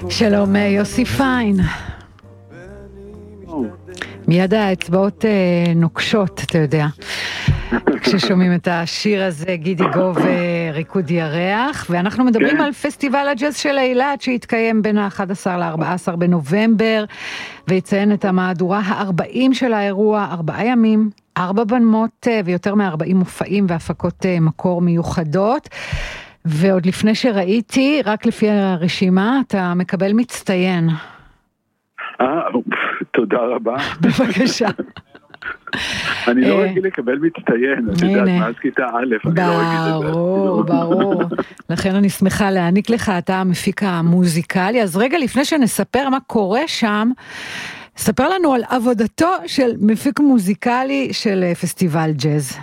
שלום יוסי פיין. מיד האצבעות נוקשות, אתה יודע, כששומעים את השיר הזה, גידי גוב ריקוד ירח, ואנחנו מדברים על פסטיבל הג'אז של אילת שהתקיים בין ה-11 ל-14 בנובמבר, ויציין את המהדורה ה-40 של האירוע, 4 ימים, 4 בנמות ויותר מ-40 מופעים והפקות מקור מיוחדות. ועוד לפני שראיתי, רק לפי הרשימה, אתה מקבל מצטיין. תודה רבה. בבקשה. אני לא רגיל לקבל מצטיין, את יודעת, מאז כיתה א', אני לא רגיל לזה. ברור. לכן אני שמחה להעניק לך, אתה המפיק המוזיקלי. אז רגע לפני שנספר מה קורה שם, ספר לנו על עבודתו של מפיק מוזיקלי של פסטיבל ג'אז.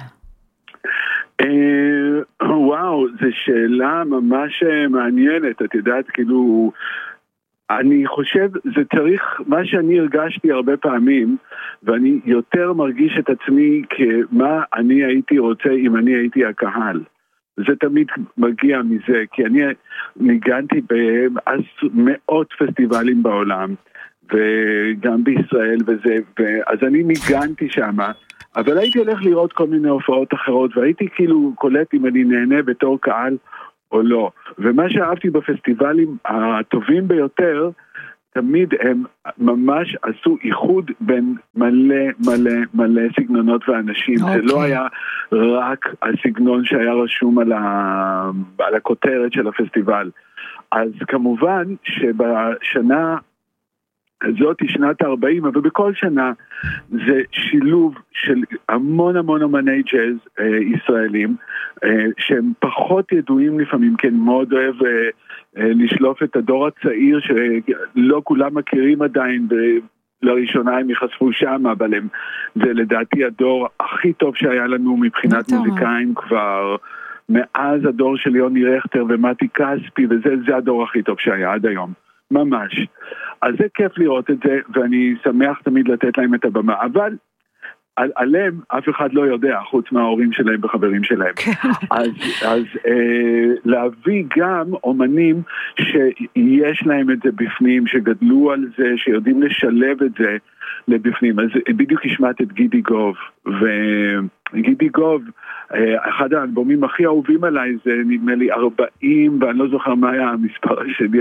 וואו, זו שאלה ממש מעניינת, את יודעת, כאילו, אני חושב, זה צריך, מה שאני הרגשתי הרבה פעמים, ואני יותר מרגיש את עצמי כמה אני הייתי רוצה אם אני הייתי הקהל. זה תמיד מגיע מזה, כי אני ניגנתי במאות פסטיבלים בעולם, וגם בישראל וזה, אז אני ניגנתי שמה, אבל הייתי הולך לראות כל מיני הופעות אחרות, והייתי כאילו קולט אם אני נהנה בתור קהל או לא. ומה שאהבתי בפסטיבלים הטובים ביותר, תמיד הם ממש עשו איחוד בין מלא סגנונות ואנשים. זה לא היה רק הסגנון שהיה רשום על הכותרת של הפסטיבל. אז כמובן שבשנה זאת היא שנת ה-40, אבל בכל שנה זה שילוב של המון אומני ג'אז ישראלים, שהם פחות ידועים לפעמים, כי אני מאוד אוהב לשלוף את הדור הצעיר, שלא כולם מכירים עדיין, לראשונה הם יחשפו שם, אבל זה לדעתי הדור הכי טוב שהיה לנו מבחינת מוזיקאים כבר, מאז הדור של יוני רכטר ומתי כספי, וזה הדור הכי טוב שהיה עד היום. ממש. אז זה כיף לראות את זה, ואני שמח תמיד לתת להם את הבמה, אבל עליהם אף אחד לא יודע, חוץ מההורים שלהם וחברים שלהם. אז להביא גם אומנים שיש להם את זה בפנים, שגדלו על זה, שיודעים לשלב את זה לבפנים. אז בדיוק השמעת את גידי גוב, וגידי גוב, אחד האלבומים הכי אהובים עליי זה נדמה לי 40, ואני לא זוכר מה היה המספר שלי,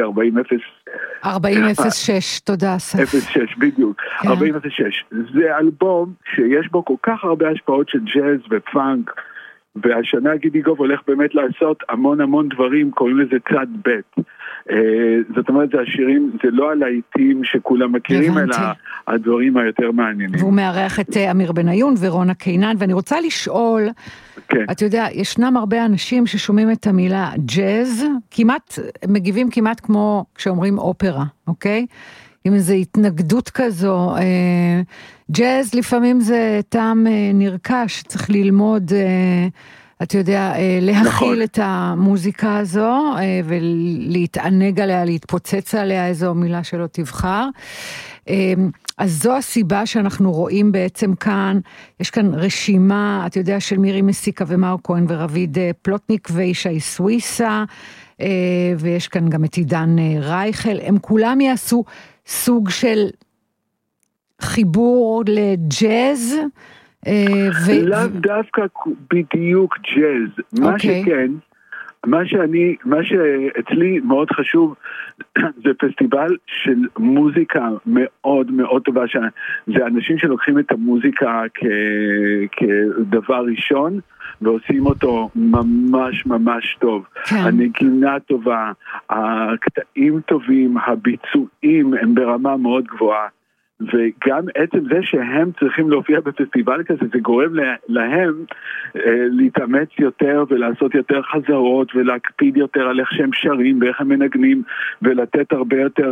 4006, תודה אסף. 06, בדיוק, 4006. זה אלבום שיש בו כל כך הרבה השפעות של ג'אז ופאנק, והשנה גידי גוב הולך באמת לעשות המון דברים, קוראים לזה צד ב'. זאת אומרת, זה השירים, זה לא הלהיטים שכולם מכירים, אלא הדברים היותר מעניינים. והוא מארח את אמיר בניון ורונה קינן, ואני רוצה לשאול, אתה יודע, ישנם הרבה אנשים ששומעים את המילה ג'אז, מגיבים כמעט כמו כשאומרים אופרה, אוקיי? עם איזו התנגדות כזו, ג'אז לפעמים זה טעם נרכש, צריך ללמוד, אתה יודע, להכיל את המוזיקה הזו, ולהתענג עליה, להתפוצץ עליה, איזו מילה שלא תבחר. אז זו הסיבה שאנחנו רואים בעצם כאן, יש כאן רשימה, אתה יודע, של מירי מסיקה ומאור כהן ורביד פלוטניק וישי סוויסה, ויש כאן גם את עידן רייכל, הם כולם יעשו סוג של חיבור לג'אז, לאו דווקא בדיוק ג'אז, מה שכן, מה שאצלי מאוד חשוב, זה פסטיבל של מוזיקה מאוד טובה, זה אנשים שלוקחים את המוזיקה כדבר ראשון, ועושים אותו ממש טוב. הנגינה טובה, הקטעים טובים, הביצועים הם ברמה מאוד גבוהה, וגם עצם זה שהם צריכים להופיע בפסטיבל כזה, זה גורם להם להתאמץ יותר ולעשות יותר חזרות ולהקפיד יותר על איך שהם שרים ואיך הם מנגנים, ולתת הרבה יותר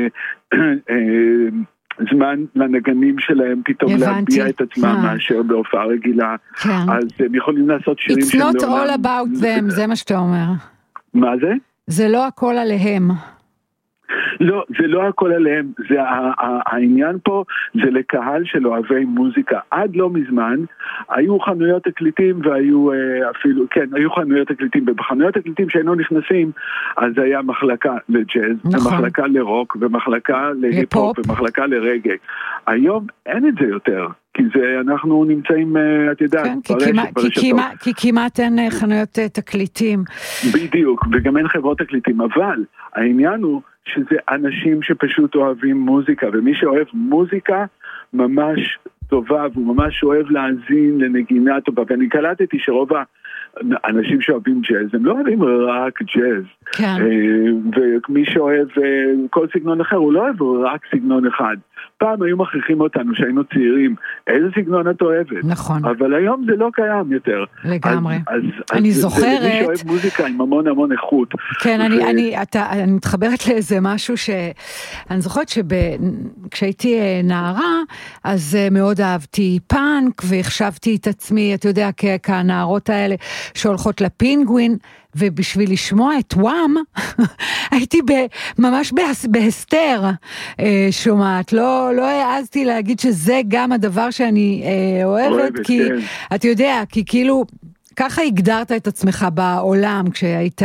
זמן לנגנים שלהם פתאום להביע את עצמם מאשר בהופעה רגילה. אז הם יכולים לעשות שירים It's not all about them, זה מה שאתה אומר. מה זה? זה לא הכל עליהם. לא, זה לא הכל עליהם, העניין פה זה לקהל של אוהבי מוזיקה. עד לא מזמן היו חנויות תקליטים והיו אפילו, כן, היו חנויות תקליטים, ובחנויות תקליטים שהיינו נכנסים, אז היה מחלקה לג'אז, נכון. ומחלקה לרוק, ומחלקה להיפופ, ומחלקה לרגע. היום אין את זה יותר. כי זה, אנחנו נמצאים, את יודעת, כן, כי כמעט אין חנויות תקליטים. בדיוק, וגם אין חברות תקליטים, אבל העניין הוא שזה אנשים שפשוט אוהבים מוזיקה, ומי שאוהב מוזיקה ממש טובה, והוא ממש אוהב להאזין לנגינה טובה, ואני קלטתי שרוב האנשים שאוהבים ג'אז, הם לא אוהבים רק ג'אז. כן. ומי שאוהב כל סגנון אחר, הוא לא אוהב רק סגנון אחד. פעם היו מכריחים אותנו שהיינו צעירים, איזה סגנון את אוהבת? נכון. אבל היום זה לא קיים יותר. לגמרי. אני זוכרת... זה מי שאוהב מוזיקה עם המון איכות. כן, אני מתחברת לאיזה משהו אני זוכרת כשהייתי נערה, אז מאוד אהבתי פאנק, והחשבתי את עצמי, אתה יודע, כנערות האלה שהולכות לפינגווין, ובשביל לשמוע את וואם, הייתי ממש בהסתר שומעת. לא העזתי להגיד שזה גם הדבר שאני אוהבת, כי אתה יודע, כי כאילו, ככה הגדרת את עצמך בעולם כשהיית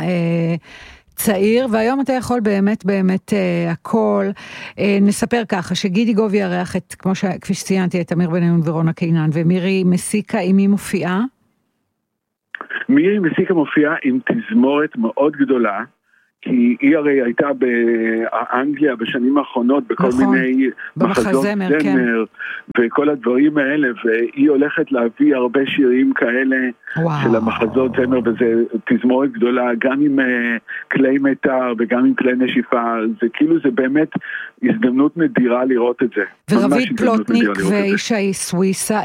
צעיר, והיום אתה יכול באמת הכל. נספר ככה, שגידי גוב יארח את, כפי שציינתי, את אמיר בניון ורונה קינן, ומירי מסיקה, עם מי מופיעה? מירי מסיקה מופיעה עם תזמורת מאוד גדולה, כי היא הרי הייתה באנגליה בשנים האחרונות, בכל מיני מחזות זמר, וכל הדברים האלה, והיא הולכת להביא הרבה שירים כאלה של המחזות זמר, וזה תזמורת גדולה, גם עם כלי מיתר וגם עם כלי נשיפה, זה כאילו זה באמת הזדמנות נדירה לראות את זה. ורבית פלוטניק וישי סוויסה,